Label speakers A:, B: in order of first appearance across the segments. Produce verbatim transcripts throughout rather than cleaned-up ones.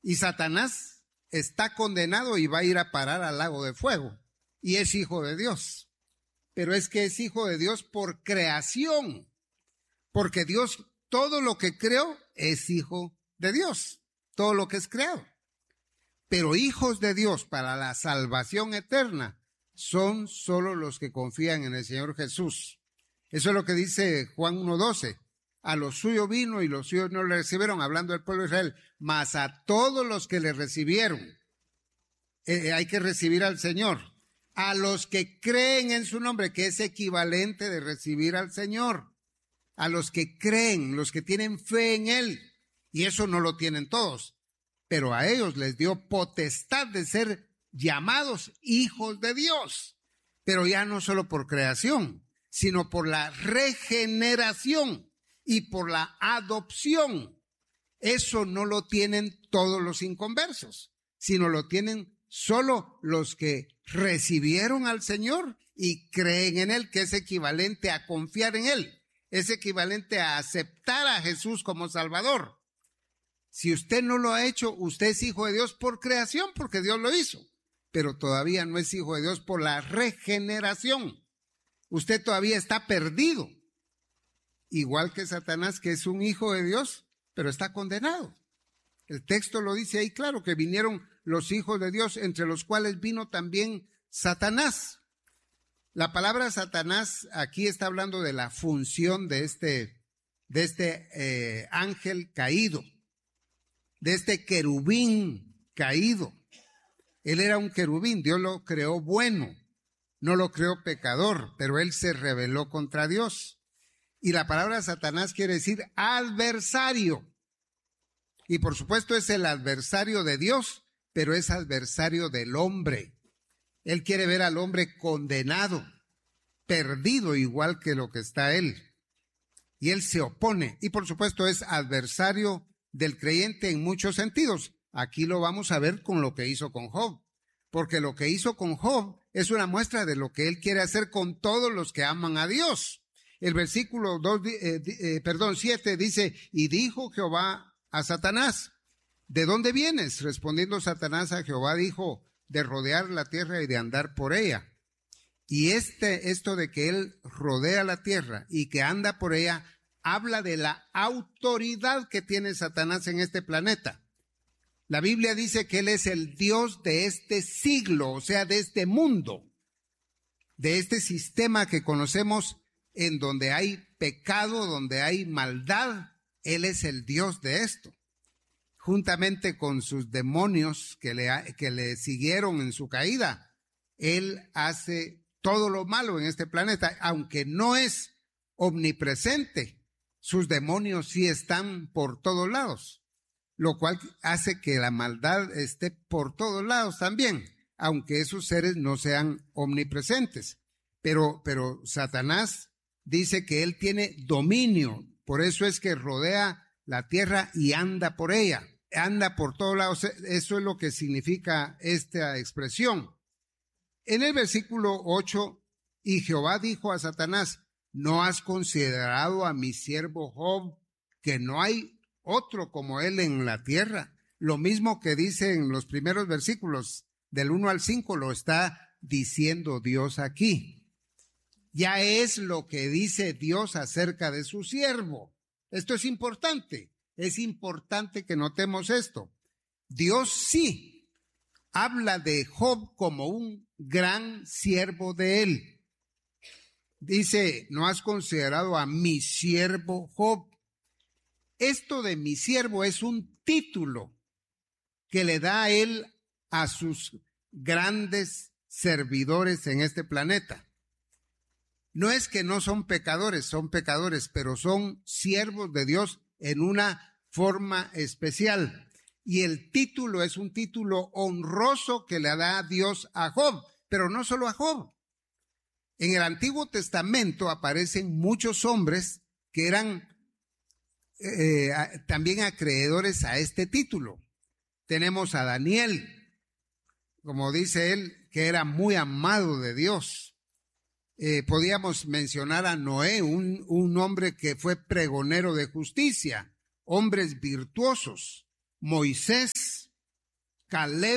A: Y Satanás está condenado y va a ir a parar al lago de fuego. Y es hijo de Dios. Pero es que es hijo de Dios por creación. Porque Dios, todo lo que creó es hijo de Dios. Todo lo que es creado. Pero hijos de Dios para la salvación eterna son solo los que confían en el Señor Jesús. Eso es lo que dice Juan uno doce. A los suyos vino y los suyos no le recibieron, hablando del pueblo de Israel. Mas a todos los que le recibieron, eh, hay que recibir al Señor. A los que creen en su nombre, que es equivalente de recibir al Señor. A los que creen, los que tienen fe en Él. Y eso no lo tienen todos. Pero a ellos les dio potestad de ser llamados hijos de Dios. Pero ya no solo por creación, sino por la regeneración y por la adopción. Eso no lo tienen todos los inconversos, sino lo tienen solo los que recibieron al Señor y creen en Él, que es equivalente a confiar en Él. Es equivalente a aceptar a Jesús como Salvador. Si usted no lo ha hecho, usted es hijo de Dios por creación, porque Dios lo hizo. Pero todavía no es hijo de Dios por la regeneración. Usted todavía está perdido. Igual que Satanás, que es un hijo de Dios, pero está condenado. El texto lo dice ahí claro, que vinieron los hijos de Dios, entre los cuales vino también Satanás. La palabra Satanás aquí está hablando de la función de este, de este eh, ángel caído, de este querubín caído. Él era un querubín, Dios lo creó bueno, no lo creó pecador, pero él se rebeló contra Dios. Y la palabra Satanás quiere decir adversario. Y por supuesto es el adversario de Dios, pero es adversario del hombre. Él quiere ver al hombre condenado, perdido igual que lo que está él. Y él se opone. Y por supuesto es adversario del creyente en muchos sentidos. Aquí lo vamos a ver con lo que hizo con Job. Porque lo que hizo con Job es una muestra de lo que él quiere hacer con todos los que aman a Dios. El versículo dos, eh, eh, perdón, siete dice, y dijo Jehová a Satanás, ¿de dónde vienes? Respondiendo Satanás a Jehová dijo, de rodear la tierra y de andar por ella. Y este, esto de que él rodea la tierra y que anda por ella, habla de la autoridad que tiene Satanás en este planeta. La Biblia dice que él es el Dios de este siglo, o sea, de este mundo, de este sistema que conocemos en donde hay pecado, donde hay maldad. Él es el Dios de esto. Juntamente con sus demonios que le, que le siguieron en su caída, él hace todo lo malo en este planeta, aunque no es omnipresente. Sus demonios sí están por todos lados, lo cual hace que la maldad esté por todos lados también, aunque esos seres no sean omnipresentes. Pero, pero Satanás dice que él tiene dominio, por eso es que rodea la tierra y anda por ella, anda por todos lados. Eso es lo que significa esta expresión. En el versículo ocho, y Jehová dijo a Satanás, ¿no has considerado a mi siervo Job, que no hay otro como él en la tierra? Lo mismo que dice en los primeros versículos, del uno al cinco, lo está diciendo Dios aquí. Ya es lo que dice Dios acerca de su siervo. Esto es importante, es importante que notemos esto. Dios sí habla de Job como un gran siervo de él. Dice, ¿no has considerado a mi siervo Job? Esto de mi siervo es un título que le da a él a sus grandes servidores en este planeta. No es que no son pecadores, son pecadores, pero son siervos de Dios en una forma especial. Y el título es un título honroso que le da Dios a Job, pero no solo a Job. En el Antiguo Testamento aparecen muchos hombres que eran eh, también acreedores a este título. Tenemos a Daniel, como dice él, que era muy amado de Dios. Eh, podíamos mencionar a Noé, un, un hombre que fue pregonero de justicia, hombres virtuosos. Moisés, Caleb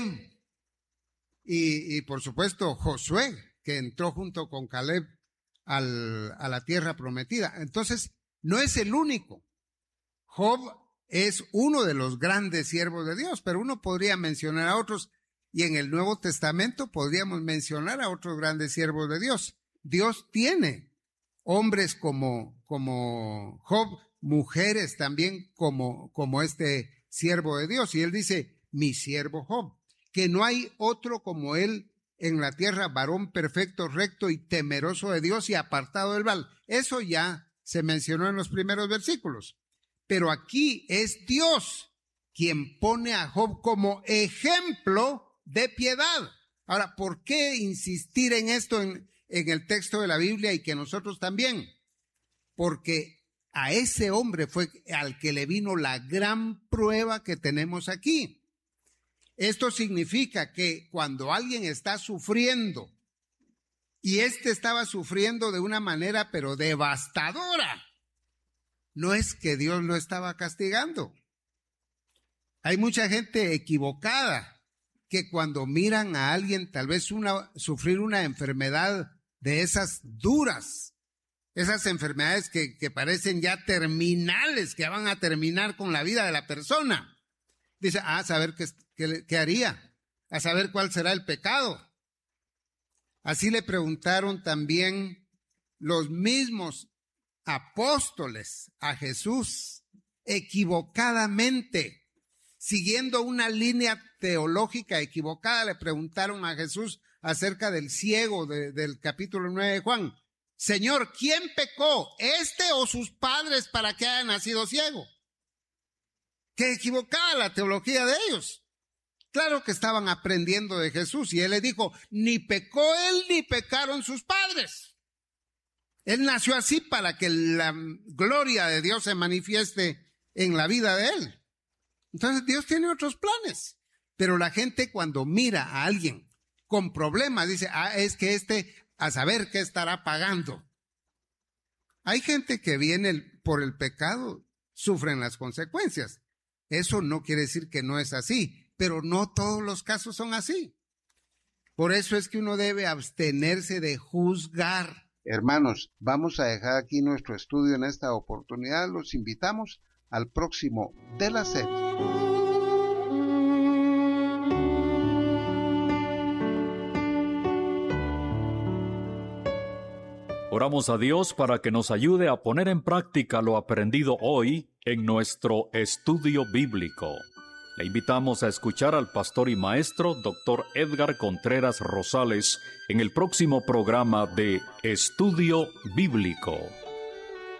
A: y, y por supuesto Josué, que entró junto con Caleb al, a la tierra prometida. Entonces, no es el único. Job es uno de los grandes siervos de Dios, pero uno podría mencionar a otros, y en el Nuevo Testamento podríamos mencionar a otros grandes siervos de Dios. Dios tiene hombres como, como Job, mujeres también como, como este siervo de Dios. Y él dice, mi siervo Job, que no hay otro como él en la tierra, varón perfecto, recto y temeroso de Dios y apartado del mal. Eso ya se mencionó en los primeros versículos. Pero aquí es Dios quien pone a Job como ejemplo de piedad. Ahora, ¿por qué insistir en esto en, en el texto de la Biblia y que nosotros también? Porque a ese hombre fue al que le vino la gran prueba que tenemos aquí. Esto significa que cuando alguien está sufriendo, y este estaba sufriendo de una manera pero devastadora, no es que Dios lo estaba castigando. Hay mucha gente equivocada que cuando miran a alguien tal vez una, sufrir una enfermedad de esas duras, esas enfermedades que, que parecen ya terminales, que van a terminar con la vida de la persona, dice, ah, a saber qué, qué, qué haría, a saber cuál será el pecado. Así le preguntaron también los mismos apóstoles a Jesús, equivocadamente, siguiendo una línea teológica equivocada, le preguntaron a Jesús acerca del ciego de, del capítulo nueve de Juan. Señor, ¿quién pecó, este o sus padres, para que haya nacido ciego? Qué equivocada la teología de ellos. Claro que estaban aprendiendo de Jesús y él les dijo, ni pecó él ni pecaron sus padres. Él nació así para que la gloria de Dios se manifieste en la vida de él. Entonces Dios tiene otros planes, pero la gente cuando mira a alguien con problemas dice, ah, es que este a saber qué estará pagando. Hay gente que viene por el pecado, sufren las consecuencias. Eso no quiere decir que no es así, pero no todos los casos son así. Por eso es que uno debe abstenerse de juzgar.
B: Hermanos, vamos a dejar aquí nuestro estudio en esta oportunidad. Los invitamos al próximo de la serie.
C: Oramos a Dios para que nos ayude a poner en práctica lo aprendido hoy en nuestro estudio bíblico. Le invitamos a escuchar al pastor y maestro doctor Edgar Contreras Rosales en el próximo programa de Estudio Bíblico.